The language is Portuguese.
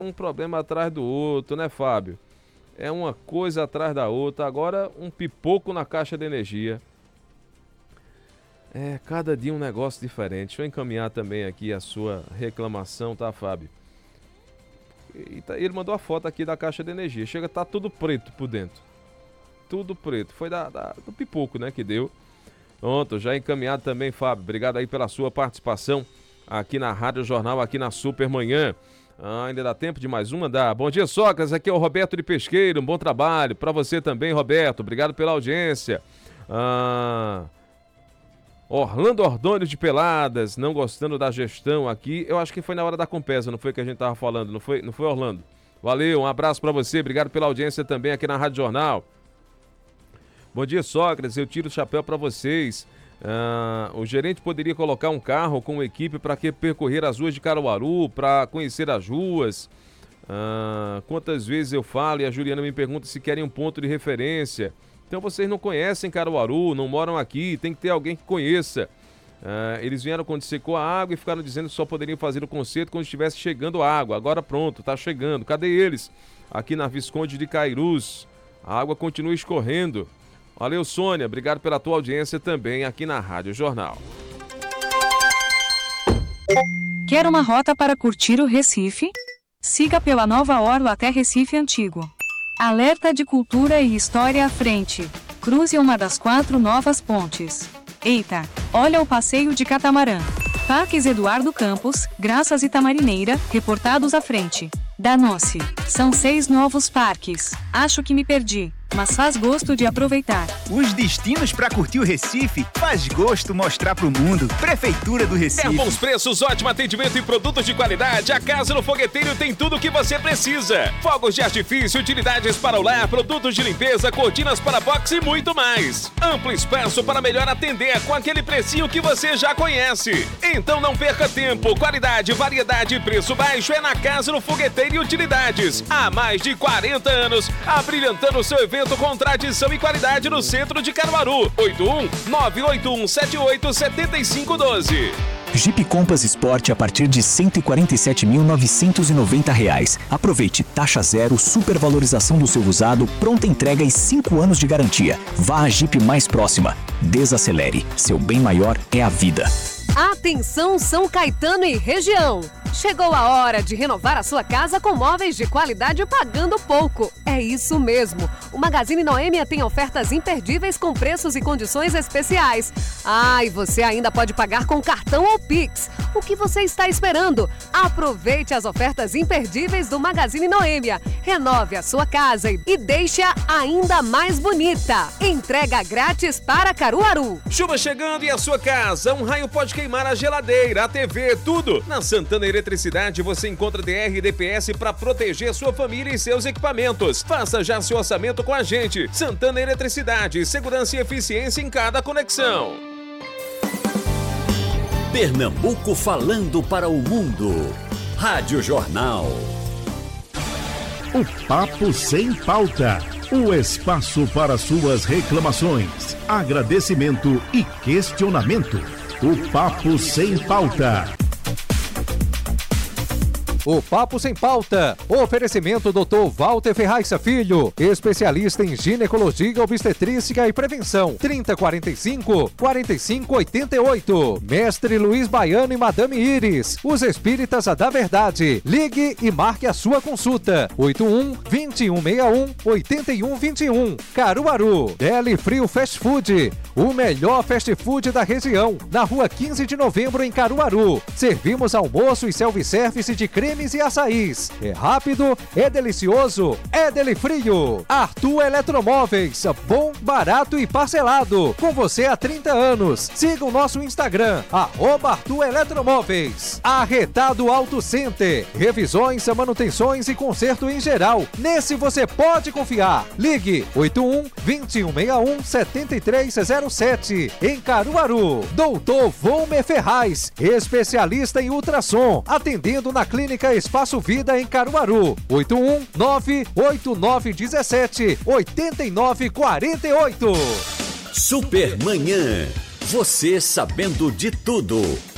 um problema atrás do outro, né, Fábio? É uma coisa atrás da outra. Agora, um pipoco na caixa de energia. É, cada dia um negócio diferente. Deixa eu encaminhar também aqui a sua reclamação, tá, Fábio? Ele mandou a foto aqui da caixa de energia. Chega, tá tudo preto por dentro. Tudo preto. Foi do pipoco, né, que deu. Pronto, já encaminhado também, Fábio. Obrigado aí pela sua participação aqui na Rádio Jornal, aqui na Supermanhã. Ainda dá tempo de mais uma? Dá. Bom dia, Sócrates. Aqui é o Roberto de Pesqueiro. Um bom trabalho. Para você também, Roberto. Obrigado pela audiência. Orlando Ordônio de Peladas, não gostando da gestão aqui. Eu acho que foi na hora da Compesa, não foi que a gente tava falando? Não foi, Orlando? Valeu, um abraço para você. Obrigado pela audiência também aqui na Rádio Jornal. Bom dia, Sócrates. Eu tiro o chapéu para vocês. O gerente poderia colocar um carro com uma equipe para percorrer as ruas de Caruaru, para conhecer as ruas. Quantas vezes eu falo e a Juliana me pergunta se querem um ponto de referência. Então vocês não conhecem Caruaru, não moram aqui, tem que ter alguém que conheça. Eles vieram quando secou a água e ficaram dizendo que só poderiam fazer o conserto quando estivesse chegando a água. Agora pronto, tá chegando. Cadê eles? Aqui na Visconde de Cairus. A água continua escorrendo. Valeu, Sônia. Obrigado pela tua audiência também aqui na Rádio Jornal. Quer uma rota para curtir o Recife? Siga pela Nova Orla até Recife Antigo. Alerta de cultura e história à frente. Cruze uma das 4 novas pontes. Eita, olha o passeio de catamarã. Parques Eduardo Campos, Graças e Tamarineira, reportados à frente. Danou-se. São 6 novos parques. Acho que me perdi, mas faz gosto de aproveitar. Os destinos para curtir o Recife faz gosto mostrar pro mundo. Prefeitura do Recife. É bons preços, ótimo atendimento e produtos de qualidade. A Casa no Fogueteiro tem tudo o que você precisa. Fogos de artifício, utilidades para o lar, produtos de limpeza, cortinas para boxe e muito mais. Amplo espaço para melhor atender com aquele precinho que você já conhece. Então não perca tempo. Qualidade, variedade e preço baixo é na Casa no Fogueteiro e Utilidades. Há mais de 40 anos, abrilhantando o seu evento com tradição e qualidade no centro de Caruaru. 81-98178-7512. Jeep Compass Sport a partir de R$ 147.990. Aproveite taxa zero, supervalorização do seu usado, pronta entrega e 5 anos de garantia. Vá à Jeep mais próxima. Desacelere. Seu bem maior é a vida. Atenção, São Caetano e região! Chegou a hora de renovar a sua casa com móveis de qualidade pagando pouco. É isso mesmo. O Magazine Noêmia tem ofertas imperdíveis com preços e condições especiais. E você ainda pode pagar com cartão ou Pix. O que você está esperando? Aproveite as ofertas imperdíveis do Magazine Noêmia. Renove a sua casa e deixe-a ainda mais bonita. Entrega grátis para Caruaru. Chuva chegando e a sua casa. Um raio pode queimar a geladeira, a TV, tudo. Na Santana Eletricidade você encontra DR e DPS para proteger sua família e seus equipamentos. Faça já seu orçamento com a gente. Santana Eletricidade, segurança e eficiência em cada conexão. Pernambuco falando para o mundo. Rádio Jornal. O Papo Sem Pauta. O espaço para suas reclamações, agradecimento e questionamento. O Papo Sem Pauta. O Papo Sem Pauta. Oferecimento Dr. Walter Ferraz Filho, especialista em ginecologia, obstetrícia e prevenção. 3045-4588. Mestre Luiz Baiano e Madame Iris, os espíritas da verdade. Ligue e marque a sua consulta. 81-2161-8121. Caruaru. Deli Frio Fast Food, o melhor fast food da região. Na rua 15 de novembro em Caruaru. Servimos almoço e self-service de cremes e açaís. É rápido, é delicioso, é Deli Frio. Arthur Eletromóveis, bom, barato e parcelado. Com você há 30 anos. Siga o nosso Instagram, @Arthur Eletromóveis. Arretado Auto Center. Revisões, manutenções e conserto em geral. Nesse você pode confiar. Ligue 81-2161-7307. Em Caruaru. Doutor Volmer Ferraz, especialista em ultrassom. Atendendo na Clínica Espaço Vida em Caruaru. 81-98917-8948. Supermanhã. Você sabendo de tudo.